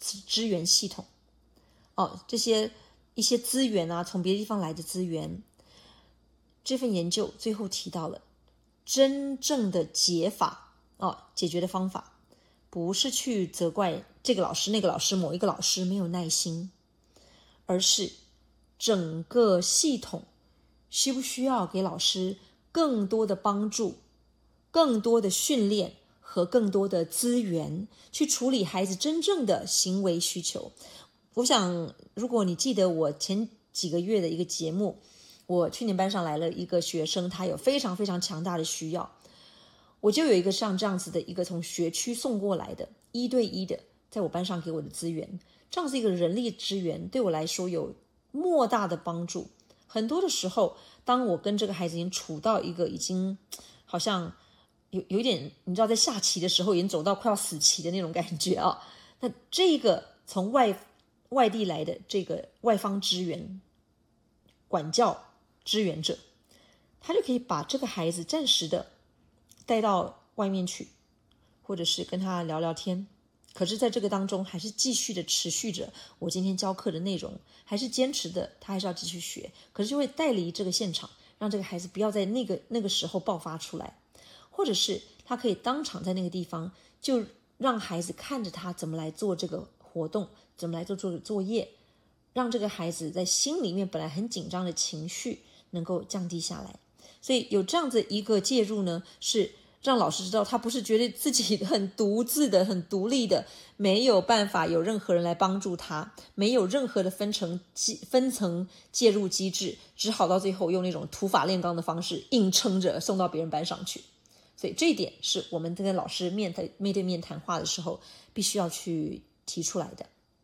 资源系统这些一些资源啊，从别的地方来的资源。这份研究最后提到了真正的解法解决的方法，不是去责怪这个老师那个老师某一个老师没有耐心，而是整个系统需不需要给老师更多的帮助，更多的训练和更多的资源去处理孩子真正的行为需求。我想如果你记得我前几个月的一个节目，我去年班上来了一个学生，他有非常非常强大的需要，我就有一个像这样子的一个从学区送过来的1对1的在我班上给我的资源，这样子一个人力资源对我来说有莫大的帮助。很多的时候当我跟这个孩子已经处到一个已经好像有一点你知道在下棋的时候已经走到快要死棋的那种感觉那这个从外地来的这个外方支援管教支援者，他就可以把这个孩子暂时的带到外面去，或者是跟他聊聊天，可是在这个当中还是继续的持续着我今天教课的内容，还是坚持的他还是要继续学，可是就会带离这个现场，让这个孩子不要在那个时候爆发出来，或者是他可以当场在那个地方就让孩子看着他怎么来做这个活动，怎么来做作业，让这个孩子在心里面本来很紧张的情绪能够降低下来。所以有这样子一个介入呢，是让老师知道他不是觉得自己很独自的很独立的，没有办法有任何人来帮助他，没有任何的分层介入机制，只好到最后用那种土法炼钢的方式硬撑着送到别人班上去。所以这一点是我们跟老师面对面谈话的时候必须要去提出来的。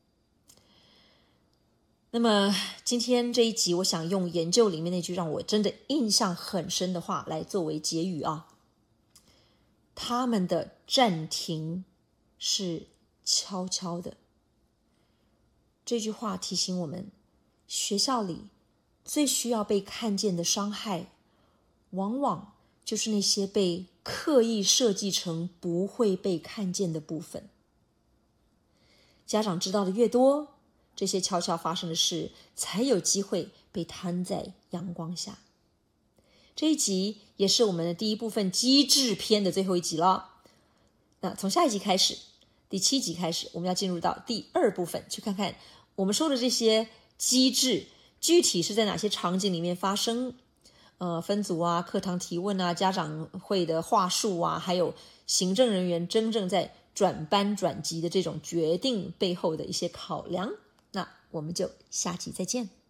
那么今天这一集我想用研究里面那句让我真的印象很深的话来作为结语他们的暂停是悄悄的。这句话提醒我们，学校里最需要被看见的伤害，往往就是那些被刻意设计成不会被看见的部分。家长知道的越多，这些悄悄发生的事才有机会被摊在阳光下。这一集也是我们的第一部分机制篇的最后一集了。那从下一集开始，第7集开始，我们要进入到第2部分，去看看我们说的这些机制具体是在哪些场景里面发生，分组啊、课堂提问啊、家长会的话术啊，还有行政人员真正在转班转级的这种决定背后的一些考量。那我们就下集再见。